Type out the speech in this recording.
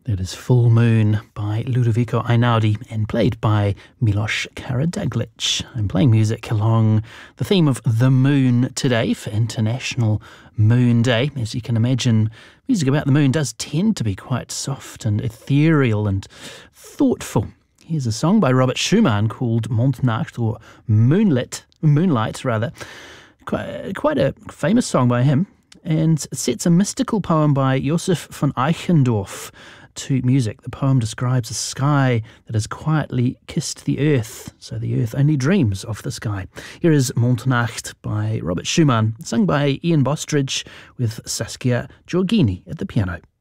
That is Full Moon by Ludovico Einaudi and played by Milos Karadzic. I'm playing music along the theme of the moon today for International Moon Day. As you can imagine, music about the moon does tend to be quite soft and ethereal and thoughtful. Here's a song by Robert Schumann called Mondnacht, or Moonlight. Quite a famous song by him, and sets a mystical poem by Joseph von Eichendorff to music. The poem describes a sky that has quietly kissed the earth, so the earth only dreams of the sky. Here is Mondnacht by Robert Schumann, sung by Ian Bostridge with Saskia Giorgini at the piano.